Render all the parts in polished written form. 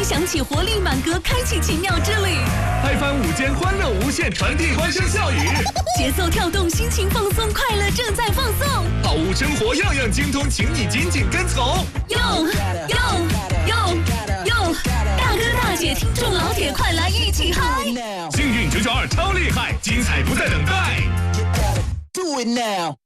响起活力满格，开启奇妙之旅。 拍翻午间欢乐无限，传递欢声笑语。 节奏跳动，心情放松，快乐正在放送。 好物生活样样精通，请你紧紧跟从。 哟，大哥大姐，听众老铁，快来一起嗨！ 幸运992超厉害，精彩不再等待。 Do it now。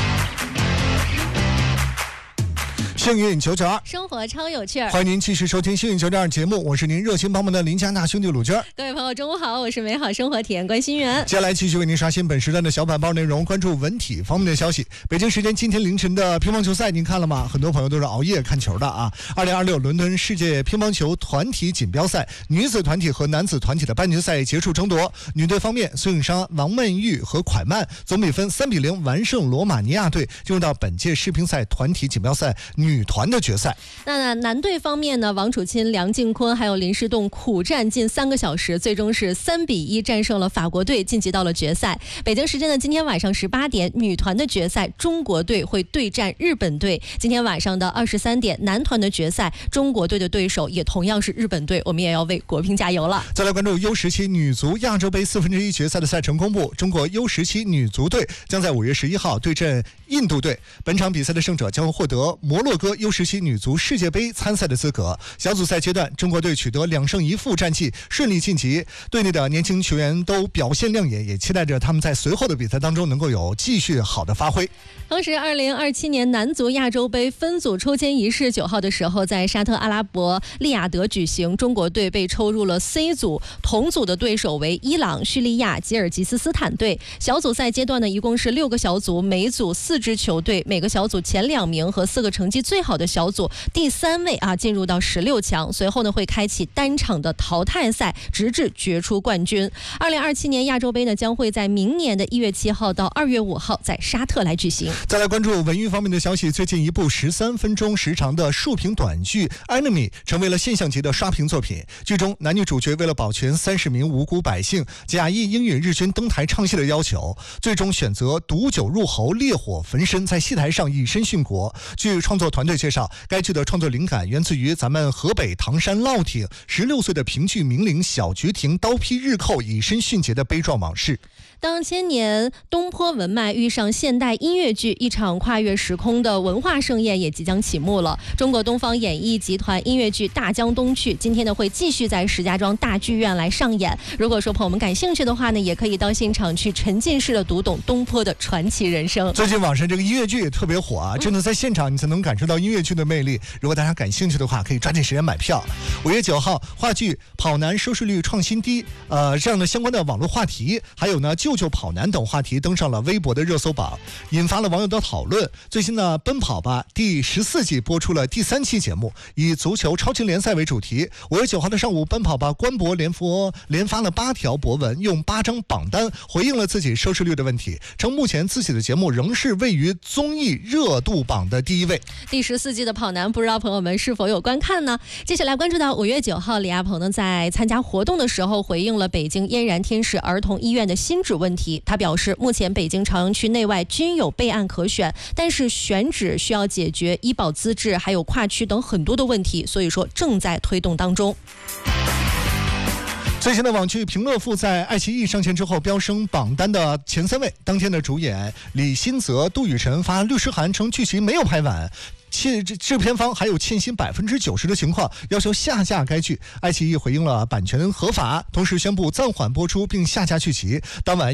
幸运992， 生活超有趣儿。 欢迎您继续收听幸运992节目，我是您热心帮忙的邻家大兄弟鲁娟。 各位朋友，中午好，我是美好生活体验官心源。 接下来继续为您刷新本时段的小板报内容，关注文体方面的消息。北京时间今天凌晨的乒乓球赛，您看了吗？很多朋友都是熬夜看球的啊。2026伦敦世界乒乓球团体锦标赛女子团体和男子团体的半决赛结束争夺。女队方面，孙颖莎、王曼玉和蒯曼总比分3-0完胜罗马尼亚队，进入到本届世乒赛团体锦标赛女团的决赛。 那男队方面呢，王楚钦、梁靖昆还有林诗栋苦战近3个小时，最终是3-1战胜了法国队，晋级到了决赛。北京时间的今天晚上18点，女团的决赛，中国队会对战日本队。今天晚上的23点，男团的决赛，中国队的对手也同样是日本队，我们也要为国乒加油了。 再来关注 U17 女足亚洲杯1/4决赛的赛程公布，中国 U17 女足队将在5月11号对阵印度队，本场比赛的胜者将会获得摩洛哥 U17 女足世界杯参赛的资格。小组赛阶段，中国队取得2胜1负战绩，顺利晋级。队内的年轻球员都表现亮眼，也期待着他们在随后的比赛当中能够有继续好的发挥。 同时，2027年男足亚洲杯分组抽签仪式9号的时候，在沙特阿拉伯利雅得举行，中国队被抽入了 C 组，同组的对手为伊朗、叙利亚、吉尔吉斯斯坦队。小组赛阶段呢，一共是6个小组，每组4支球队，每个小组前2名和4个成绩最好的小组第3位进入到16强，随后呢会开启单场的淘汰赛，直至决出冠军。2027年亚洲杯呢将会在明年的1月7号到2月5号在沙特来举行。 再来关注文娱方面的消息，最近一部13分钟时长的竖屏短剧《Enemy》成为了现象级的刷屏作品。剧中男女主角为了保全30名无辜百姓，假意应允日军登台唱戏的要求，最终选择毒酒入喉，烈火焚身，在戏台上以身殉国。据创作团队介绍，该剧的创作灵感源自于咱们河北唐山烙挺16岁的评剧名伶小菊亭刀劈日寇以身殉节的悲壮往事。 当千年东坡文脉遇上现代音乐剧，一场跨越时空的文化盛宴也即将启幕了。中国东方演艺集团音乐剧《大江东去》今天呢会继续在石家庄大剧院来上演。如果说朋友们感兴趣的话呢，也可以到现场去沉浸式的读懂东坡的传奇人生。 最近网上这个音乐剧也特别火啊，真的在现场你才能感受到音乐剧的魅力。如果大家感兴趣的话，可以抓紧时间买票。5月9号，话剧《跑男》收视率创新低，这样的相关的网络话题，还有呢舅舅跑男等话题登上了微博的热搜榜，引发了网友的讨论。最新呢，奔跑吧第14季播出了第3期节目，以足球超级联赛为主题。5月9号的上午，奔跑吧官博连发了8条博文，用8张榜单回应了自己收视率的问题，称目前自己的节目仍是位于综艺热度榜的第1位。 第14季的跑男，不知道朋友们是否有观看呢？接下来关注到5月9号，李亚鹏呢在参加活动的时候回应了北京嫣然天使儿童医院的新址问题。他表示，目前北京朝阳区内外均有备案可选，但是选址需要解决医保资质还有跨区等很多的问题，所以说正在推动当中。 最新的网剧《平乐赋》在爱奇艺上线之后飙升榜单的前3位。当天的主演李新泽、杜雨辰发律师函称剧情没有拍完，制片方还有欠薪90%的情况，要求下架该剧。爱奇艺回应了版权合法，同时宣布暂缓播出并下架剧集。当晚